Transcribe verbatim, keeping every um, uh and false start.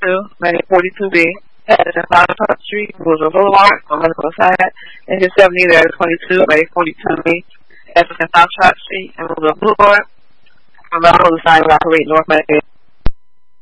forty-two, Main forty-two B. At South Park Street, Boulevard Boulevard, on the north side. Exit seventy, there is twenty-two, Main forty-two B. At South Park Street, and Boulevard Boulevard. On the other side, we operate North Main